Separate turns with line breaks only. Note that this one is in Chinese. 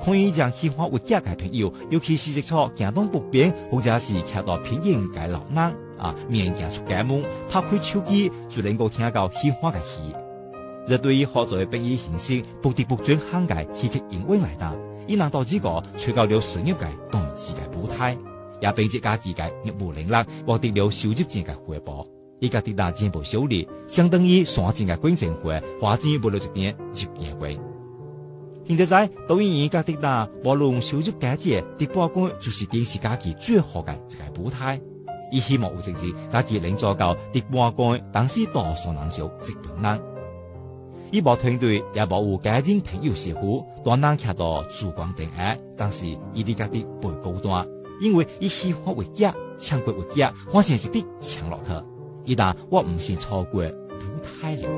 可以将喜欢有家嘅朋友，尤其是接触行动不便或者是看到偏见嘅老人免行出家门，拍开手机就能够听到喜欢嘅戏。这对于合作的朋友形式不得不准涵盖戏剧英文来打，伊能导致个吹到了事业界当自嘅舞台，也并且家己嘅业务能力获得了收入钱嘅回报。伊家的大进步效率，相当于3钱嘅捐赠会花钱不了1年入夜会。现在抖音家的大无论收入价值第8关，就是电视家己最好嘅一个舞台。伊希望有一日家己能做到第8关，但是多数人少直本人。伊无团队，也无有家人朋友协助，单人徛到烛光灯下，但是伊的家的不高端，因为伊喜欢为家，抢过为家，反正是的抢落去。一旦我唔先错过舞台了。